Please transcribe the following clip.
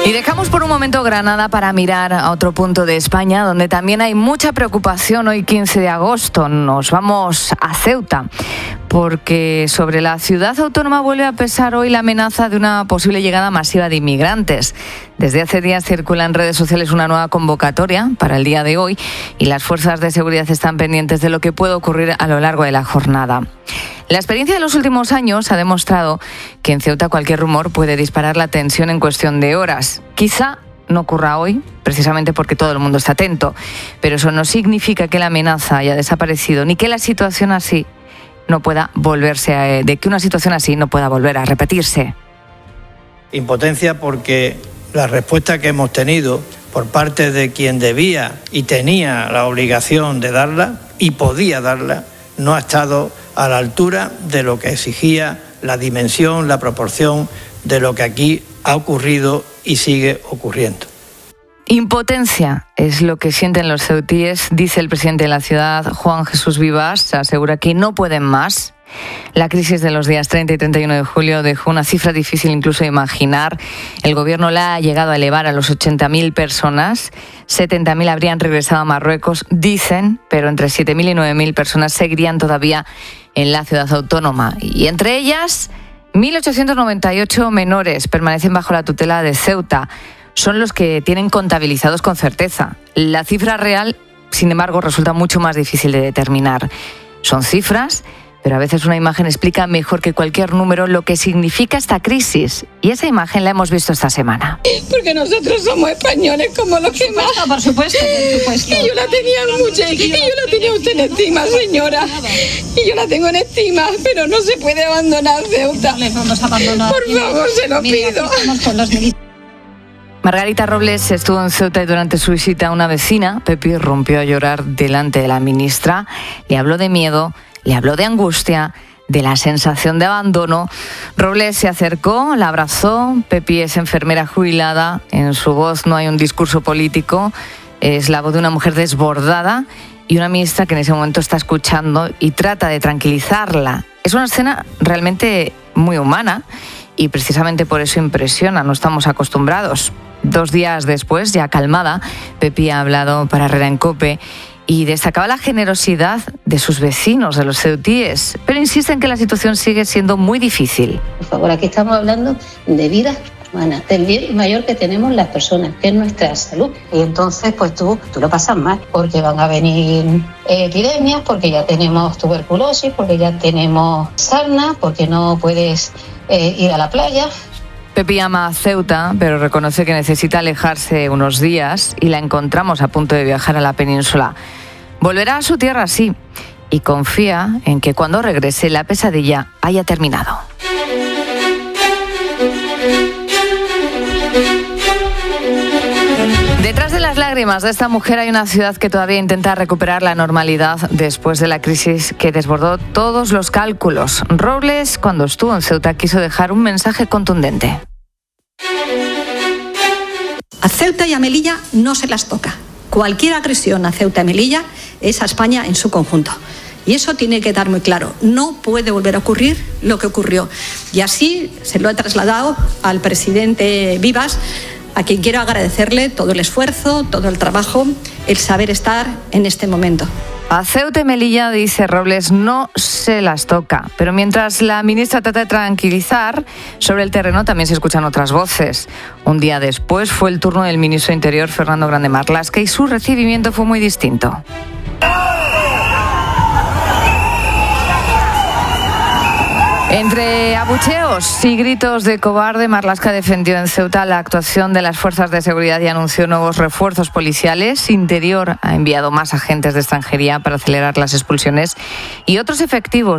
Y dejamos por un momento Granada para mirar a otro punto de España donde también hay mucha preocupación hoy 15 de agosto. Nos vamos a Ceuta porque sobre la ciudad autónoma vuelve a pesar hoy la amenaza de una posible llegada masiva de inmigrantes. Desde hace días circula en redes sociales una nueva convocatoria para el día de hoy y las fuerzas de seguridad están pendientes de lo que puede ocurrir a lo largo de la jornada. La experiencia de los últimos años ha demostrado que en Ceuta cualquier rumor puede disparar la tensión en cuestión de horas. Quizá no ocurra hoy, precisamente porque todo el mundo está atento, pero eso no significa que la amenaza haya desaparecido ni que la situación así no pueda de que una situación así no pueda volver a repetirse. Impotencia porque la respuesta que hemos tenido por parte de quien debía y tenía la obligación de darla y podía darla no ha estado a la altura de lo que exigía la dimensión, la proporción de lo que aquí ha ocurrido y sigue ocurriendo. Impotencia es lo que sienten los ceutíes, dice el presidente de la ciudad, Juan Jesús Vivas, asegura que no pueden más. La crisis de los días 30 y 31 de julio dejó una cifra difícil incluso de imaginar. El gobierno la ha llegado a elevar a los 80.000 personas. 70.000 habrían regresado a Marruecos, dicen, pero entre 7.000 y 9.000 personas seguirían todavía en la ciudad autónoma. Y entre ellas, 1.898 menores permanecen bajo la tutela de Ceuta. Son los que tienen contabilizados con certeza. La cifra real, sin embargo, resulta mucho más difícil de determinar. Son cifras, pero a veces una imagen explica mejor que cualquier número lo que significa esta crisis. Y esa imagen la hemos visto esta semana. Porque nosotros somos españoles como los que más. Por supuesto. Y yo la tenía mucha, y yo la tenía usted en estima, señora. Y yo la tengo en estima, pero no se puede abandonar Ceuta. No le vamos a abandonar. Por favor, se lo pido. Margarita Robles estuvo en Ceuta y durante su visita a una vecina, Pepi rompió a llorar delante de la ministra. Le habló de miedo, le habló de angustia, de la sensación de abandono. Robles se acercó, la abrazó. Pepi es enfermera jubilada. En su voz no hay un discurso político. Es la voz de una mujer desbordada y una ministra que en ese momento está escuchando y trata de tranquilizarla. Es una escena realmente muy humana y precisamente por eso impresiona. No estamos acostumbrados. 2 días después, ya calmada, Pepi ha hablado para Herrera en COPE y destacaba la generosidad de sus vecinos, de los ceutíes, pero insiste en que la situación sigue siendo muy difícil. Por favor, aquí estamos hablando de vidas humanas, del bien mayor que tenemos las personas, que es nuestra salud. Y entonces, pues tú lo pasas mal, porque van a venir epidemias, porque ya tenemos tuberculosis, porque ya tenemos sarna, porque no puedes ir a la playa. Pepi ama a Ceuta, pero reconoce que necesita alejarse unos días y la encontramos a punto de viajar a la península. Volverá a su tierra, sí, y confía en que cuando regrese la pesadilla haya terminado. Detrás de las lágrimas de esta mujer hay una ciudad que todavía intenta recuperar la normalidad después de la crisis que desbordó todos los cálculos. Robles, cuando estuvo en Ceuta, quiso dejar un mensaje contundente. A Ceuta y a Melilla no se las toca. Cualquier agresión a Ceuta y Melilla es a España en su conjunto. Y eso tiene que quedar muy claro. No puede volver a ocurrir lo que ocurrió. Y así se lo he trasladado al presidente Vivas, a quien quiero agradecerle todo el esfuerzo, todo el trabajo, el saber estar en este momento. A Ceuta y Melilla, dice Robles, no se las toca. Pero mientras la ministra trata de tranquilizar, sobre el terreno también se escuchan otras voces. Un día después fue el turno del ministro de Interior, Fernando Grande Marlaska, y su recibimiento fue muy distinto. Entre abucheos y gritos de cobarde, Marlaska defendió en Ceuta la actuación de las fuerzas de seguridad y anunció nuevos refuerzos policiales. Interior ha enviado más agentes de extranjería para acelerar las expulsiones y otros efectivos